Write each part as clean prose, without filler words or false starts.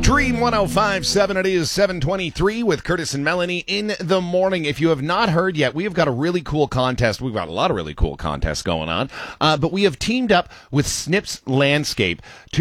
Dream 105.7, it is 7:23 with Curtis and Melanie in the morning. If you have not heard yet, we have got a really cool contest. We've got a lot of really cool contests going on. But we have teamed up with Snips Landscape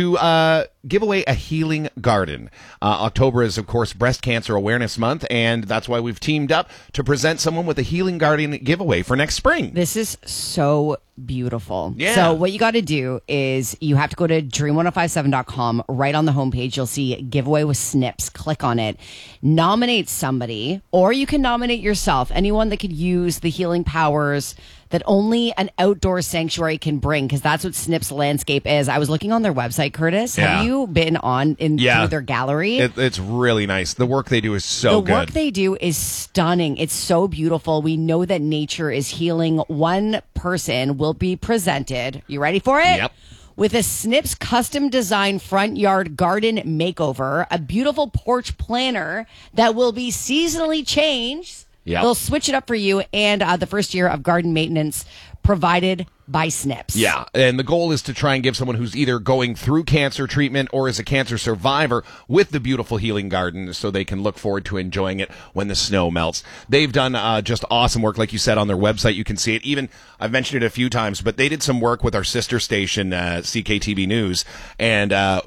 to give away a healing garden. October is, of course, Breast Cancer Awareness Month, and that's why we've teamed up to present someone with a healing garden giveaway for next spring. This is so beautiful. Yeah. So what you got to do is you have to go to dream1057.com. Right on the homepage, you'll see giveaway with Snips. Click on it. Nominate somebody, or you can nominate yourself. Anyone that could use the healing powers that only an outdoor sanctuary can bring, because that's what Snips Landscape is. I was looking on their website, Curtis. Yeah. Have you been on through their gallery? It's really nice. The work they do is so good. The work they do is stunning. It's so beautiful. We know that nature is healing. One person will be presented. You ready for it? Yep. With a Snips custom design front yard garden makeover, a beautiful porch planner that will be seasonally changed. Yep. They'll switch it up for you, and the first year of garden maintenance provided by Snips. Yeah, and the goal is to try and give someone who's either going through cancer treatment or is a cancer survivor with the beautiful healing garden so they can look forward to enjoying it when the snow melts. They've done just awesome work, like you said, on their website. You can see it. Even, I've mentioned it a few times, but they did some work with our sister station, CKTV News, and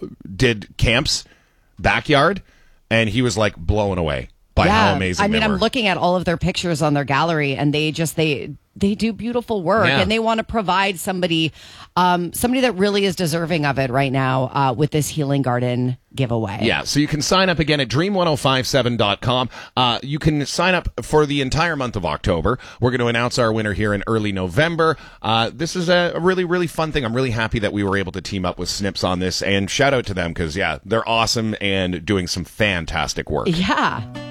did Camp's backyard, and he was like blown away by how amazing they were. I'm looking at all of their pictures on their gallery, and they do beautiful work, and they want to provide somebody that really is deserving of it right now with this healing garden giveaway. Yeah, so you can sign up again at dream1057.com. You can sign up for the entire month of October. We're going to announce our winner here in early November. This is a really, really fun thing. I'm really happy that we were able to team up with Snips on this, and shout out to them because, they're awesome and doing some fantastic work. Yeah.